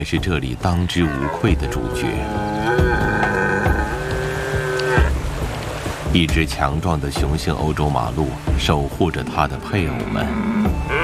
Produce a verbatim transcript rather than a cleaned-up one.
是这里当之无愧的主角。一只强壮的雄性欧洲马鹿守护着它的配偶们。